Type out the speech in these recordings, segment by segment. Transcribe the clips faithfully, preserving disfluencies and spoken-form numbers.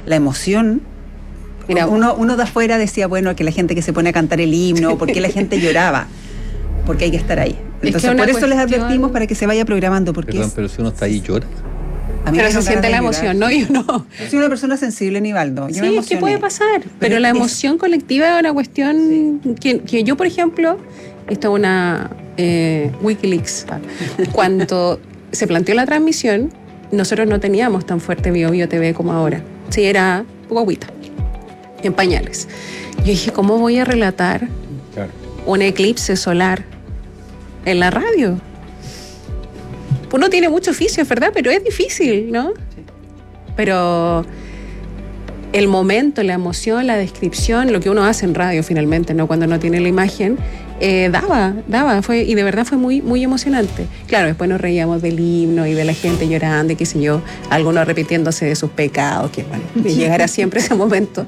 la emoción. Mira, uno, uno de afuera decía, bueno, que la gente que se pone a cantar el himno, ¿por qué la gente lloraba? Porque hay que estar ahí. Entonces, es que por eso cuestión... les advertimos para que se vaya programando. Porque Perdón, es... pero si uno está ahí, llora. Pero se siente la emoción, ¿no? Yo no. Yo soy una persona sensible, Nivaldo. Yo sí, es que puede pasar. Pero, pero la emoción es... colectiva es una cuestión sí. que, que yo, por ejemplo, esto es una eh, Wikileaks. Cuando se planteó la transmisión, nosotros no teníamos tan fuerte Bio Bio T V como ahora. Sí, era un poco agüita, en pañales. Yo dije, ¿cómo voy a relatar claro. un eclipse solar en la radio? Uno tiene mucho oficio, es verdad, pero es difícil, ¿no? Sí. Pero el momento, la emoción, la descripción, lo que uno hace en radio finalmente, ¿no? Cuando no tiene la imagen, eh, daba, daba, fue, y de verdad fue muy, muy emocionante. Claro, después nos reíamos del himno y de la gente llorando y qué sé yo, algunos repitiéndose de sus pecados, que bueno, llegará siempre ese momento.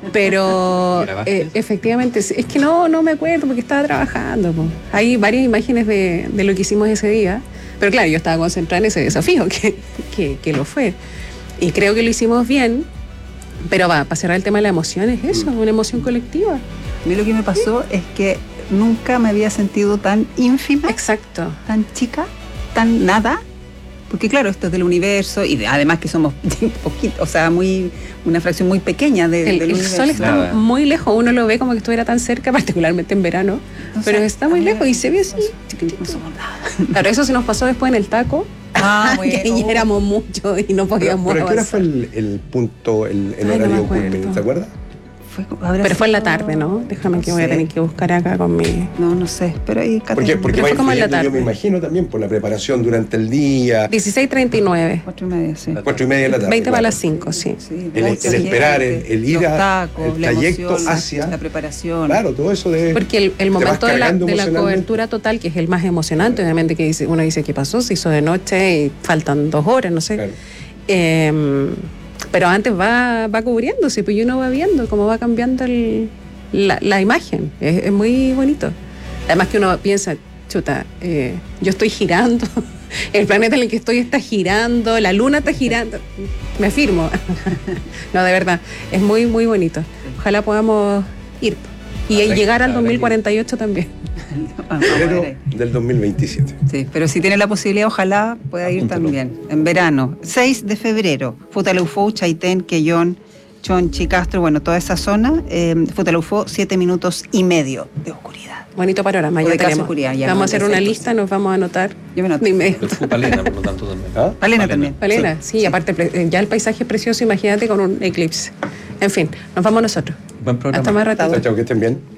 Pero eh, efectivamente, es que no, no me acuerdo porque estaba trabajando. Po. Hay varias imágenes de, de lo que hicimos ese día. Pero claro, yo estaba concentrada en ese desafío, que, que, que lo fue. Y creo que lo hicimos bien, pero va, para cerrar el tema de la emoción es eso, una emoción colectiva. A mí lo que me pasó es que nunca me había sentido tan ínfima. Exacto. Tan chica, tan nada. Porque claro, esto es del universo y de, además que somos poquito, o sea, muy una fracción muy pequeña de, el, del el universo. El sol está nada. Muy lejos, uno lo ve como que estuviera tan cerca, particularmente en verano, o sea, pero está muy lejos y se ve así, chiquitito. No somos nada. Claro, eso se nos pasó después en el taco, ah, bueno. que ya éramos muchos y no podíamos pero, pero avanzar. ¿Pero qué hora fue el, el punto, el, el Ay, horario no ¿te acuerdas? Fue, pero fue en la tarde, ¿no? Déjame no que sé. Voy a tener que buscar acá con mi... No, no sé, pero ahí... Porque, porque fue como en la tarde. Yo me imagino también por la preparación durante el día. dieciséis treinta y nueve. Cuatro y media, sí. Cuatro y media de la tarde. veinte para las cinco, sí. sí el, el esperar, el, el ir a... tacos, el trayecto emoción, hacia... La preparación. Claro, todo eso de... Porque el, el momento de la, de la cobertura total, que es el más emocionante, obviamente que dice, uno dice, ¿qué pasó? Se hizo de noche y faltan dos horas, no sé. Claro. Eh... Pero antes va, va cubriéndose, pues uno va viendo cómo va cambiando el, la, la imagen. Es, es muy bonito. Además que uno piensa, chuta, eh, yo estoy girando, el planeta en el que estoy está girando, la luna está girando. Me afirmo. No, de verdad, es muy, muy bonito. Ojalá podamos ir. Y ahora, llegar al dos mil cuarenta y ocho también. Febrero del dos mil veintisiete. Sí, pero si tiene la posibilidad, ojalá pueda ir Apúntalo. También. En verano. seis de febrero. Futaleufó, Chaitén, Quellón, Chonchi, Castro, bueno, toda esa zona. Eh, Futaleufó, siete minutos y medio de oscuridad. Bonito panorama, ya tenemos. Oscuridad, ya vamos a hacer una lista, nos vamos a anotar. Yo me noto. De inmediato. Pero fue Palena, por lo tanto, también. ¿Ah? Palena, Palena también. Palena, sí, sí, sí, aparte, ya el paisaje es precioso, imagínate con un eclipse. En fin, nos vamos nosotros. Buen programa. Hasta más rato. Chao, chao, que estén bien.